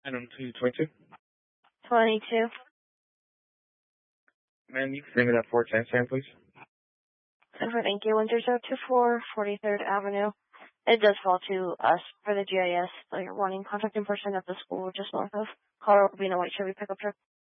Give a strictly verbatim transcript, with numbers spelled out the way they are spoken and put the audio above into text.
Item two twenty-two. twenty-two. Ma'am, you can bring me that four ten stand, please. Central, thank you. Winter zero two four, forty-third Avenue. It does fall to us for the G I S. So you're wanting contact in person at the school just north of Colorado Rubino White Chevy pickup truck.